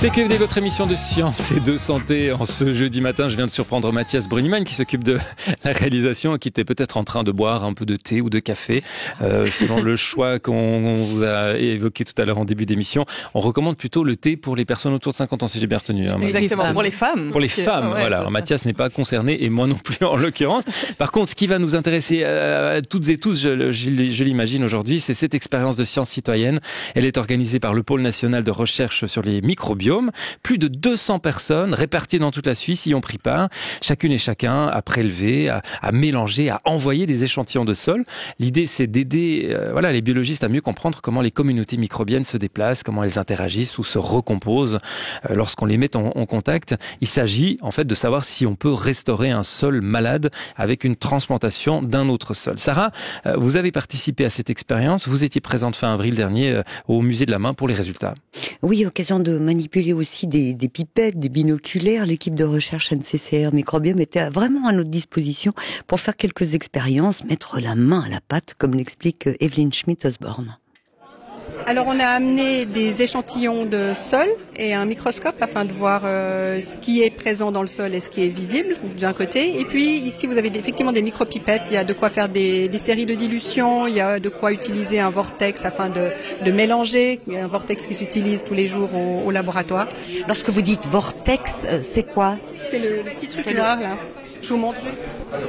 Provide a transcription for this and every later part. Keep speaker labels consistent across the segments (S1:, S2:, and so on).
S1: C'est que votre émission de science et de santé en ce jeudi matin. Je viens de surprendre Mathias Bruniman qui s'occupe de la réalisation et qui était peut-être en train de boire un peu de thé ou de café selon le choix qu'on vous a évoqué tout à l'heure en début d'émission. On recommande plutôt le thé pour les personnes autour de 50 ans si j'ai bien retenu.
S2: Exactement, pour les femmes.
S1: Pour les femmes,
S2: ouais,
S1: voilà. Alors, Mathias n'est pas concerné et moi non plus en l'occurrence. Par contre, ce qui va nous intéresser toutes et tous, je l'imagine aujourd'hui, c'est cette expérience de science citoyenne. Elle est organisée par le Pôle national de recherche sur les microbiomes. Plus de 200 personnes réparties dans toute la Suisse y ont pris part. Chacune et chacun a prélevé, a mélangé, a envoyé des échantillons de sol. L'idée, c'est d'aider les biologistes à mieux comprendre comment les communautés microbiennes se déplacent, comment elles interagissent ou se recomposent lorsqu'on les met en contact. Il s'agit en fait de savoir si on peut restaurer un sol malade avec une transplantation d'un autre sol. Sarah, vous avez participé à cette expérience. Vous étiez présente fin avril dernier au musée de la main pour les résultats.
S3: Oui, occasion de manipuler aussi des pipettes, des binoculaires. L'équipe de recherche NCCR Microbiome était vraiment à notre disposition pour faire quelques expériences, mettre la main à la pâte, comme l'explique Evelyne Schmidt-Osborne.
S4: Alors on a amené des échantillons de sol et un microscope afin de voir ce qui est présent dans le sol et ce qui est visible d'un côté. Et puis ici vous avez effectivement des micropipettes, il y a de quoi faire des séries de dilution, il y a de quoi utiliser un vortex afin de mélanger, un vortex qui s'utilise tous les jours au laboratoire.
S3: Lorsque vous dites vortex, c'est quoi ?
S4: C'est le petit truc noir là. Je vous montre juste.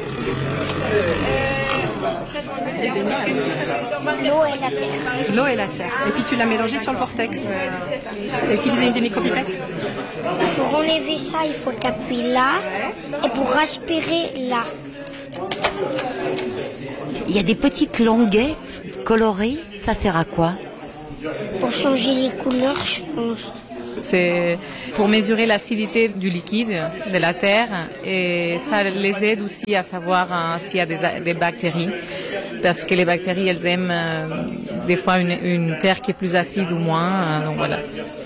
S4: C'est génial.
S5: L'eau et la terre.
S4: L'eau et la terre. Et puis tu l'as mélangé sur le vortex. Tu as utilisé une des micropipettes.
S5: Pour enlever ça, il faut t'appuyer là. Et pour aspirer là.
S3: Il y a des petites languettes colorées. Ça sert à quoi ?
S5: Pour changer les couleurs, je pense.
S6: C'est pour mesurer l'acidité du liquide, de la terre, et ça les aide aussi à savoir s'il y a des bactéries, parce que les bactéries, elles aiment des fois une terre qui est plus acide ou moins, donc voilà.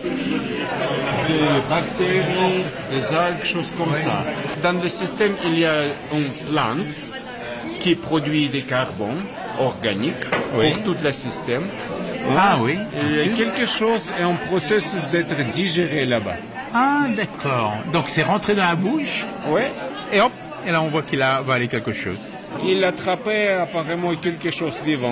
S7: Des bactéries, des algues, choses comme ça. Dans le système, il y a une plante qui produit des carbone organiques pour tout le système.
S8: Ah oui.
S7: Et quelque chose est en processus d'être digéré là-bas.
S8: Ah d'accord. Donc c'est rentré dans la bouche.
S7: Oui.
S8: Et hop, et là on voit qu'il va aller quelque chose.
S7: Il attrapait apparemment quelque chose vivant.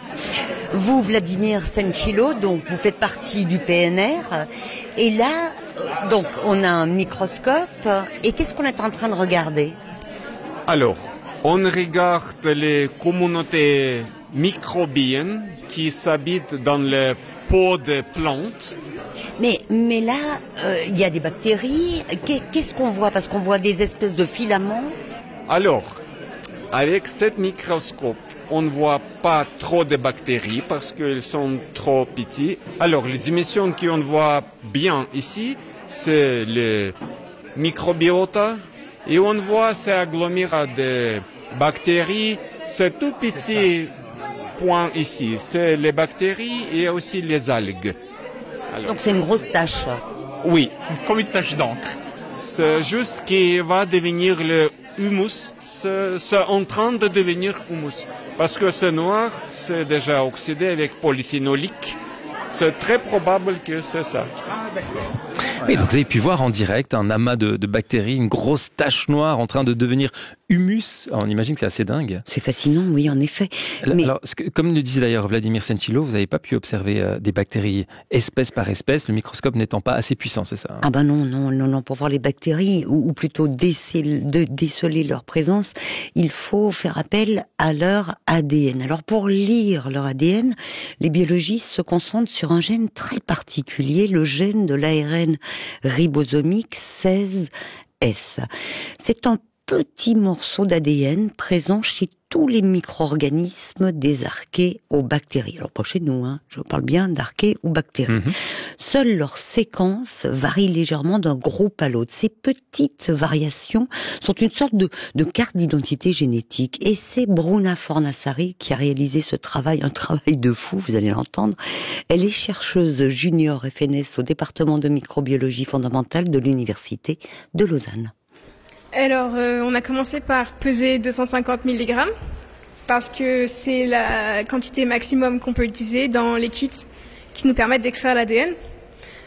S3: Vous, Vladimir Senchilo, donc vous faites partie du PNR. Et là, donc on a un microscope. Et qu'est-ce qu'on est en train de regarder ?
S7: Alors, on regarde les communautés microbiennes qui s'habitent dans les pots de plantes.
S3: Mais là, il y a des bactéries. Qu'est-ce qu'on voit ? Parce qu'on voit des espèces de filaments.
S7: Alors, avec ce microscope, on ne voit pas trop de bactéries parce qu'elles sont trop petites. Alors, les dimensions qu'on voit bien ici, c'est le microbiota. Et on voit ces agglomérats de bactéries. C'est tout petit point ici, c'est les bactéries et aussi les algues. Alors,
S3: donc c'est une grosse tache.
S7: Oui.
S8: Comme une tache d'encre.
S7: C'est juste qui va devenir le humus. C'est en train de devenir humus. Parce que ce noir, c'est déjà oxydé avec polyphénolique. C'est très probable que c'est ça.
S8: Ah d'accord.
S1: Oui, donc vous avez pu voir en direct un amas de bactéries, une grosse tache noire en train de devenir humus. Alors, on imagine que c'est assez dingue.
S3: C'est fascinant, oui, en effet. Mais...
S1: Alors, comme le disait d'ailleurs Vladimir Senchilo, vous n'avez pas pu observer des bactéries espèce par espèce, le microscope n'étant pas assez puissant, c'est ça hein ?
S3: Ah ben non, pour voir les bactéries, ou plutôt déceler leur présence, il faut faire appel à leur ADN. Alors pour lire leur ADN, les biologistes se concentrent sur un gène très particulier, le gène de l'ARN ribosomique 16S. C'est un petit morceau d'ADN présent chez tous les micro-organismes des archéobactéries. Alors pas chez nous, je parle bien d'archées ou bactéries. Seules leurs séquences varient légèrement d'un groupe à l'autre. Ces petites variations sont une sorte de carte d'identité génétique. Et c'est Bruna Fornassari qui a réalisé ce travail, un travail de fou, vous allez l'entendre. Elle est chercheuse junior FNS au département de microbiologie fondamentale de l'Université de Lausanne.
S9: Alors, on a commencé par peser 250 mg parce que c'est la quantité maximum qu'on peut utiliser dans les kits qui nous permettent d'extraire l'ADN.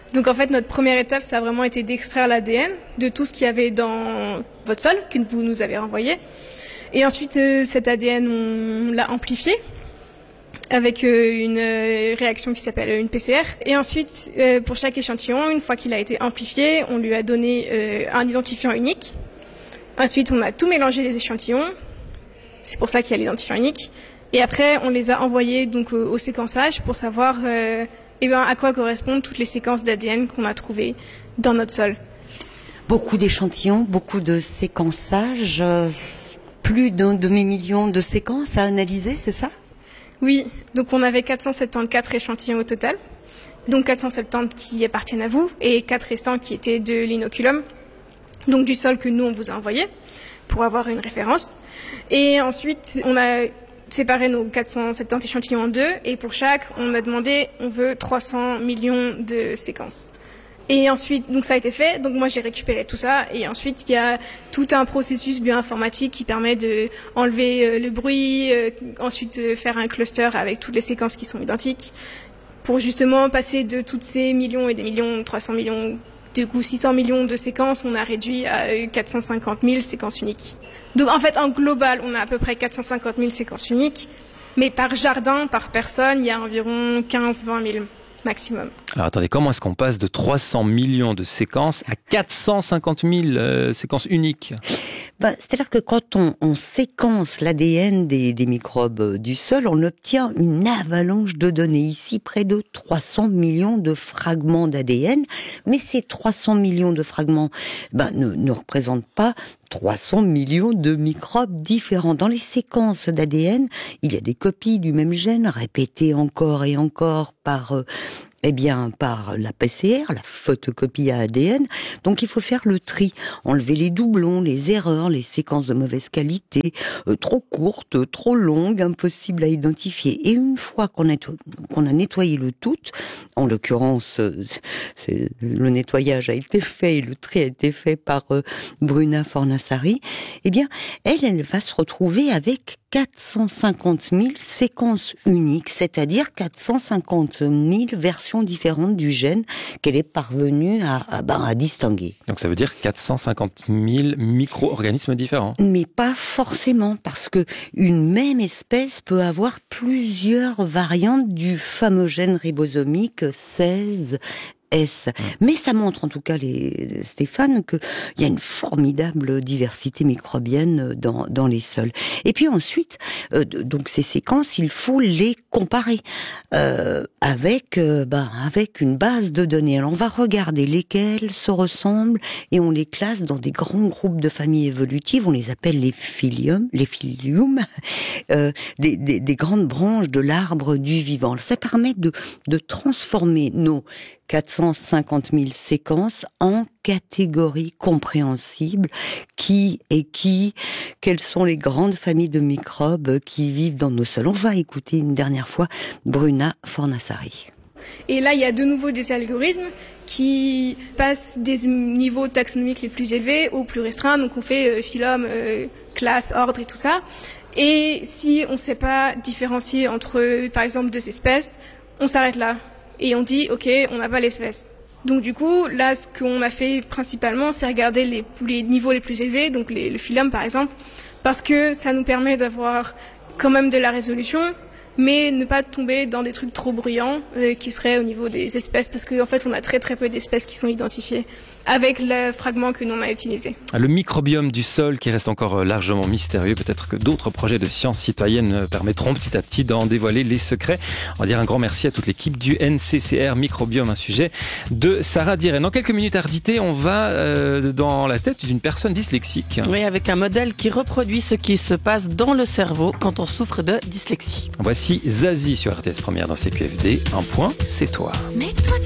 S9: Donc en fait, notre première étape, ça a vraiment été d'extraire l'ADN de tout ce qu'il y avait dans votre sol, que vous nous avez renvoyé. Et ensuite, cet ADN, on l'a amplifié avec une réaction qui s'appelle une PCR. Et ensuite, pour chaque échantillon, une fois qu'il a été amplifié, on lui a donné un identifiant unique. Ensuite, on a tout mélangé les échantillons. C'est pour ça qu'il y a l'identifiant unique. Et après, on les a envoyés donc au séquençage pour savoir à quoi correspondent toutes les séquences d'ADN qu'on a trouvées dans notre sol.
S3: Beaucoup d'échantillons, beaucoup de séquençage, plus d'un demi-million de séquences à analyser, c'est ça ?
S9: Oui, donc on avait 474 échantillons au total, donc 470 qui appartiennent à vous et 4 restants qui étaient de l'inoculum, donc du sol que nous on vous a envoyé pour avoir une référence. Et ensuite on a séparé nos 470 échantillons en deux et pour chaque on a demandé on veut 300 millions de séquences. Et ensuite, donc ça a été fait. Donc moi j'ai récupéré tout ça. Et ensuite il y a tout un processus bioinformatique qui permet de enlever le bruit, ensuite faire un cluster avec toutes les séquences qui sont identiques, pour justement passer de toutes ces millions et des millions, 300 millions, du coup 600 millions de séquences, on a réduit à 450 000 séquences uniques. Donc en fait en global, on a à peu près 450 000 séquences uniques, mais par jardin, par personne, il y a environ 15-20 000. Maximum.
S1: Alors attendez, comment est-ce qu'on passe de 300 millions de séquences à 450 000 séquences uniques ?
S3: C'est-à-dire que quand on séquence l'ADN des microbes du sol, on obtient une avalanche de données. Ici, près de 300 millions de fragments d'ADN. Mais ces 300 millions de fragments ne représentent pas 300 millions de microbes différents. Dans les séquences d'ADN, il y a des copies du même gène répétées encore et encore par la PCR, la photocopie à ADN. Donc il faut faire le tri, enlever les doublons, les erreurs, les séquences de mauvaise qualité, trop courtes, trop longues, impossibles à identifier. Et une fois qu'on a nettoyé le tout, en l'occurrence, le nettoyage a été fait et le tri a été fait par Bruna Fornassari, elle va se retrouver avec 450 000 séquences uniques, c'est-à-dire 450 000 versions différentes du gène qu'elle est parvenue à distinguer.
S1: Donc ça veut dire 450 000 micro-organismes différents.
S3: Mais pas forcément, parce que une même espèce peut avoir plusieurs variantes du fameux gène ribosomique 16. Mais ça montre en tout cas, Stéphane, qu'il y a une formidable diversité microbienne dans les sols. Et puis ensuite, donc ces séquences, il faut les comparer avec une base de données. Alors on va regarder lesquelles se ressemblent et on les classe dans des grands groupes de familles évolutives. On les appelle les phylum, des grandes branches de l'arbre du vivant. Ça permet de transformer nos 450 000 séquences en catégories compréhensibles. Quelles sont les grandes familles de microbes qui vivent dans nos sols. On va écouter une dernière fois Bruna Fornassari.
S9: Et là, il y a de nouveau des algorithmes qui passent des niveaux taxonomiques les plus élevés aux plus restreints. Donc on fait phylum, classe, ordre et tout ça. Et si on ne sait pas différencier entre, par exemple, deux espèces, on s'arrête là. Et on dit, ok, on n'a pas l'espèce. Donc du coup, là, ce qu'on a fait principalement, c'est regarder les niveaux les plus élevés, donc le phylum par exemple, parce que ça nous permet d'avoir quand même de la résolution, mais ne pas tomber dans des trucs trop bruyants qui seraient au niveau des espèces, parce qu'en fait, on a très très peu d'espèces qui sont identifiées avec le fragment que nous on a utilisé.
S1: Le microbiome du sol qui reste encore largement mystérieux. Peut-être que d'autres projets de sciences citoyennes permettront petit à petit d'en dévoiler les secrets. On va dire un grand merci à toute l'équipe du NCCR Microbiome, un sujet de Sarah Diren. Dans quelques minutes, Ardité, on va dans la tête d'une personne dyslexique.
S2: Oui, avec un modèle qui reproduit ce qui se passe dans le cerveau quand on souffre de dyslexie.
S1: Voici Zazie sur RTS Première dans CQFD. Un point, c'est toi.
S10: Mets-toi